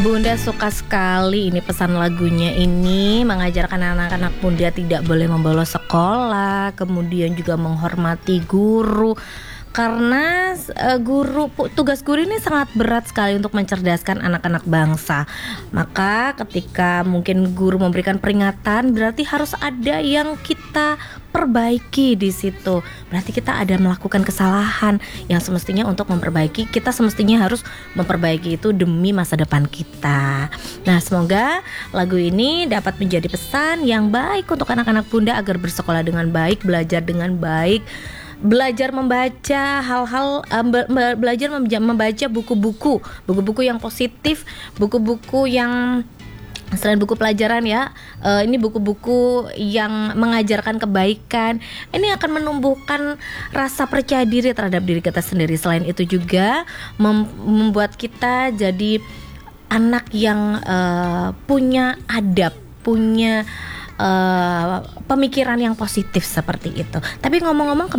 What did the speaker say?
Bunda suka sekali ini pesan lagunya ini mengajarkan anak-anak muda tidak boleh membolos sekolah, kemudian juga menghormati guru. Karena tugas guru ini sangat berat sekali untuk mencerdaskan anak-anak bangsa. Maka ketika mungkin guru memberikan peringatan, berarti harus ada yang kita perbaiki di situ. Berarti kita ada melakukan kesalahan yang semestinya untuk memperbaiki, kita semestinya harus memperbaiki itu demi masa depan kita. Nah, semoga lagu ini dapat menjadi pesan yang baik untuk anak-anak Bunda agar bersekolah dengan baik, belajar dengan baik, belajar membaca belajar membaca buku-buku yang positif, buku-buku yang selain buku pelajaran ya, ini buku-buku yang mengajarkan kebaikan. Ini akan menumbuhkan rasa percaya diri terhadap diri kita sendiri. Selain itu juga membuat kita jadi anak yang punya adab, punya pemikiran yang positif seperti itu. Tapi ngomong-ngomong